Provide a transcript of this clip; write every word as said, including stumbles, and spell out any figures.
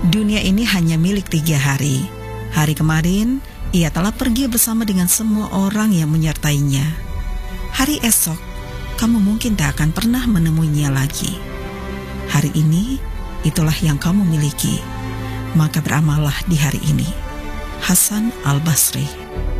Dunia ini hanya milik tiga hari. Hari kemarin, ia telah pergi bersama dengan semua orang yang menyertainya. Hari esok, kamu mungkin tak akan pernah menemuinya lagi. Hari ini, itulah yang kamu miliki. Maka beramallah di hari ini. Hasan Al-Basri.